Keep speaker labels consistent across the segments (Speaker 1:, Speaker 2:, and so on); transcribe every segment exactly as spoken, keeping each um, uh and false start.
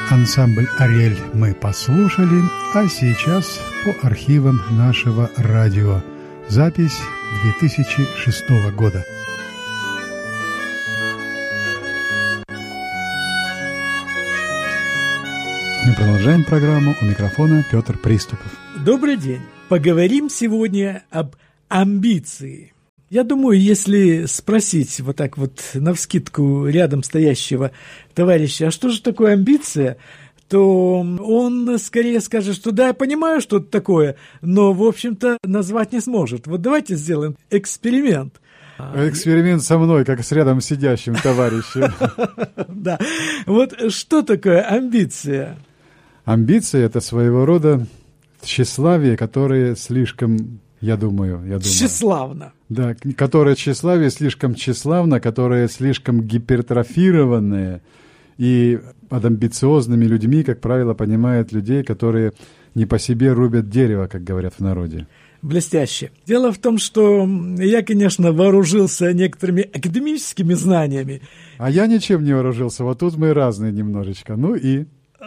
Speaker 1: Ансамбль «Ариэль» мы послушали, а сейчас по архивам нашего радио. Запись две тысячи шестого года. Мы продолжаем программу. У микрофона Петр Приступов.
Speaker 2: Добрый день. Поговорим сегодня об амбиции. Я думаю, если спросить вот так вот навскидку рядом стоящего товарища, а что же такое амбиция, то он скорее скажет, что да, я понимаю, что это такое, но, в общем-то, назвать не сможет. Вот давайте сделаем эксперимент.
Speaker 1: Эксперимент со мной, как с рядом сидящим товарищем.
Speaker 2: Да. Вот что такое амбиция?
Speaker 1: Амбиция – это своего рода тщеславие, которое слишком... Я думаю, я думаю.
Speaker 2: Тщеславно.
Speaker 1: Да, которое тщеславие слишком тщеславно, которое слишком гипертрофированное. И под амбициозными людьми, как правило, понимают людей, которые не по себе рубят дерево, как говорят в народе.
Speaker 2: Блестяще. Дело в том, что я, конечно, вооружился некоторыми академическими знаниями.
Speaker 1: А я ничем не вооружился. Вот тут мы разные немножечко. Ну и...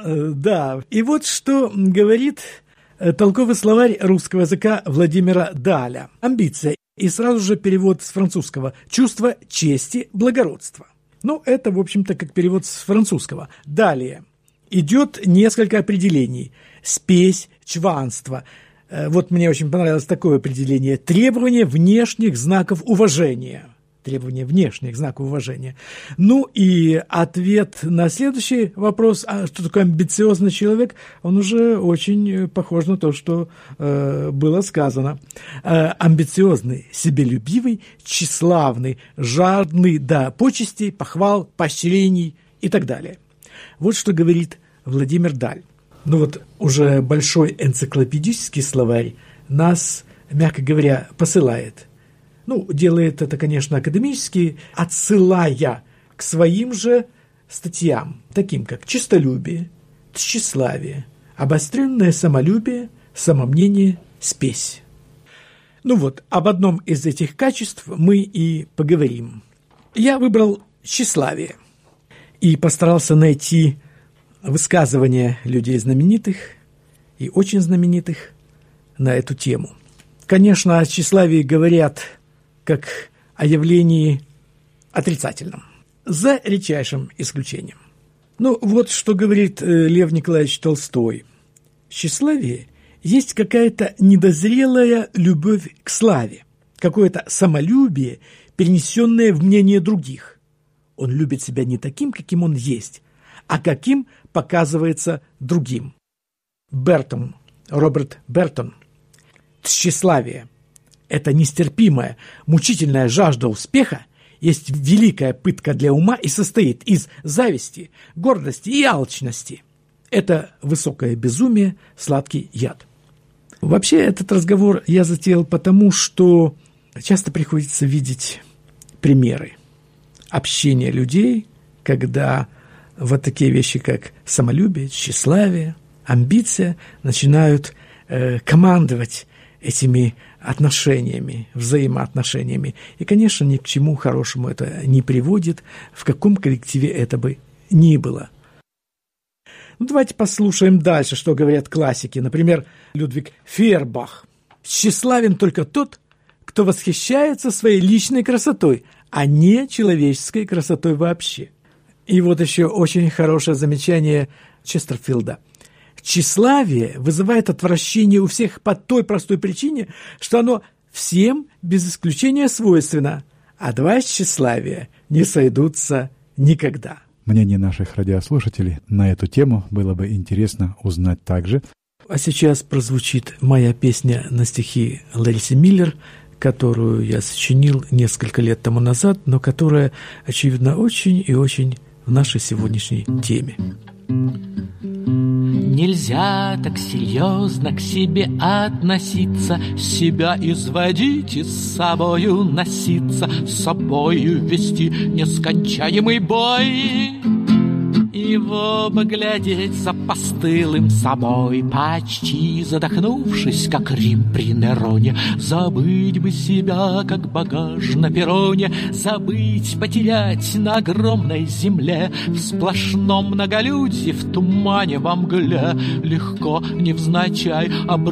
Speaker 2: Да. И вот что говорит... толковый словарь русского языка Владимира Даля. Амбиция. И сразу же перевод с французского. Чувство чести, благородства. Ну, это, в общем-то, как перевод с французского. Далее. Идет несколько определений. Спесь, чванство. Вот мне очень понравилось такое определение. Требование внешних знаков уважения. Требования внешних знаков уважения. Ну и ответ на следующий вопрос, а что такое амбициозный человек, он уже очень похож на то, что э, было сказано. Э, амбициозный, себелюбивый, тщеславный, жадный до почестей, похвал, поощрений и так далее. Вот что говорит Владимир Даль. Ну вот уже большой энциклопедический словарь нас, мягко говоря, посылает. Ну, делает это, конечно, академически, отсылая к своим же статьям, таким как честолюбие, тщеславие, обостренное самолюбие, самомнение, спесь. Ну вот, об одном из этих качеств мы и поговорим. Я выбрал тщеславие и постарался найти высказывания людей знаменитых и очень знаменитых на эту тему. Конечно, о тщеславии говорят как о явлении отрицательном, за редчайшим исключением. Ну, вот что говорит Лев Николаевич Толстой. Тщеславие есть какая-то недозрелая любовь к славе, какое-то самолюбие, перенесенное в мнение других. Он любит себя не таким, каким он есть, а каким показывается другим. Бертон, Роберт Бертон. Тщеславие – это нестерпимая, мучительная жажда успеха, есть великая пытка для ума и состоит из зависти, гордости и алчности. Это высокое безумие, сладкий яд. Вообще, этот разговор я затеял потому, что часто приходится видеть примеры общения людей, когда вот такие вещи, как самолюбие, тщеславие, амбиция начинают э, командовать этими отношениями, взаимоотношениями. И, конечно, ни к чему хорошему это не приводит, в каком коллективе это бы ни было. Ну, давайте послушаем дальше, что говорят классики. Например, Людвиг Фейербах. «Тщеславен только тот, кто восхищается своей личной красотой, а не человеческой красотой вообще». И вот еще очень хорошее замечание Честерфилда. Тщеславие вызывает отвращение у всех по той простой причине, что оно всем без исключения свойственно, а два тщеславия не сойдутся никогда.
Speaker 1: Мнение наших радиослушателей на эту тему было бы интересно узнать также.
Speaker 2: А сейчас прозвучит моя песня на стихи Ларисы Миллер, которую я сочинил несколько лет тому назад, но которая, очевидно, очень и очень в нашей сегодняшней теме.
Speaker 3: Нельзя так серьезно к себе относиться, себя изводить и с собою носиться, с собою вести нескончаемый бой. И него поглядеть за постылым собой, почти задохнувшись, как Рим при Нероне. Забыть бы себя, как багаж на перроне, забыть, потерять на огромной земле, в сплошном многолюдье, в тумане, во мгле, легко, невзначай, обрушить